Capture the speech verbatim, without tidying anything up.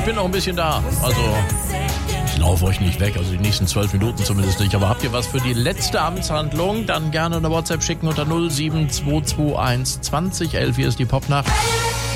bin noch ein bisschen da. Also, ich laufe euch nicht weg, also die nächsten zwölf Minuten zumindest nicht. Aber habt ihr was für die letzte Amtshandlung, dann gerne eine WhatsApp schicken unter null sieben zwei zwei eins zwanzig elf. Hier ist die Popnacht.